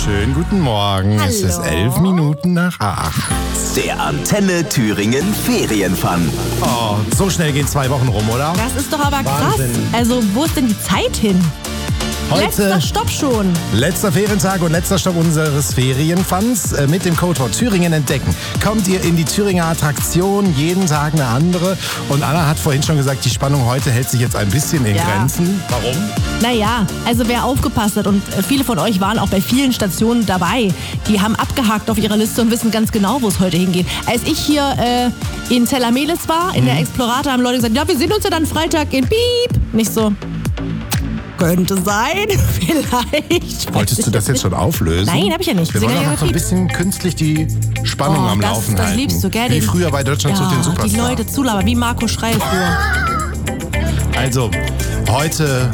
Schönen guten Morgen. Hallo. Es ist 11 Minuten nach 8. Der Antenne Thüringen Ferienfun. Oh, so schnell gehen 2 Wochen rum, oder? Das ist doch aber krass. Wahnsinn. Also, wo ist denn die Zeit hin? Letzter Stopp schon. Letzter Ferientag und letzter Stopp unseres Ferienfuns. Mit dem Codewort Thüringen entdecken kommt ihr in die Thüringer Attraktion, jeden Tag eine andere. Und Anna hat vorhin schon gesagt, die Spannung heute hält sich jetzt ein bisschen in Grenzen. Warum? Naja, also wer aufgepasst hat und viele von euch waren auch bei vielen Stationen dabei, die haben abgehakt auf ihrer Liste und wissen ganz genau, wo es heute hingeht. Als ich hier in Zellamelis war, in der Explorator, haben Leute gesagt, ja, wir sehen uns ja dann Freitag in Piep. Nicht so. Könnte sein, vielleicht. Wolltest du das jetzt schon auflösen? Nein, hab ich ja nicht. Wir wollen doch noch so ein bisschen künstlich die Spannung am Laufen halten. Das liebst du, gell? Wie früher bei Deutschland sucht den Superstar. Die Leute zulabern, wie Marco Schreil früher. Also, heute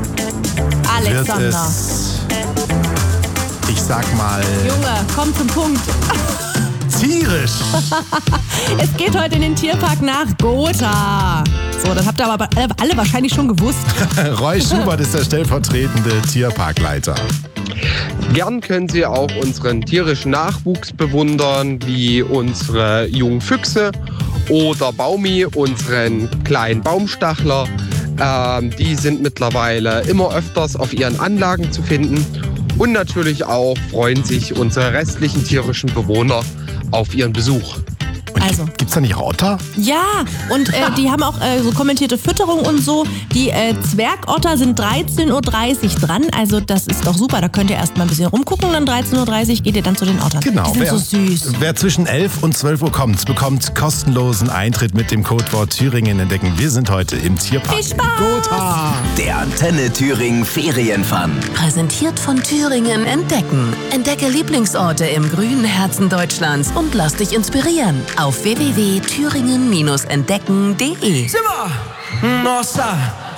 wird Alexander. es, ich sag mal, Junge, komm zum Punkt. tierisch. Es geht heute in den Tierpark nach Gotha. So, das habt ihr aber alle wahrscheinlich schon gewusst. Roy Schubert ist der stellvertretende Tierparkleiter. Gern können Sie auch unseren tierischen Nachwuchs bewundern, wie unsere jungen Füchse oder Baumi, unseren kleinen Baumstachler. Die sind mittlerweile immer öfters auf ihren Anlagen zu finden. Und natürlich auch freuen sich unsere restlichen tierischen Bewohner auf ihren Besuch. Also. Gibt's da nicht Otter? Ja, und die haben auch so kommentierte Fütterung und so. Die Zwergotter sind 13.30 Uhr dran. Also das ist doch super. Da könnt ihr erst mal ein bisschen rumgucken und dann 13.30 Uhr geht ihr dann zu den Ottern. Genau. Die sind so süß. Wer zwischen 11 und 12 Uhr kommt, bekommt kostenlosen Eintritt mit dem Codewort Thüringen entdecken. Wir sind heute im Tierpark. Viel Spaß! Gotha. Der Antenne Thüringen Ferienfun. Präsentiert von Thüringen entdecken. Entdecke Lieblingsorte im grünen Herzen Deutschlands und lass dich inspirieren auf www.thüringen-entdecken.de. Simmer! Nossa!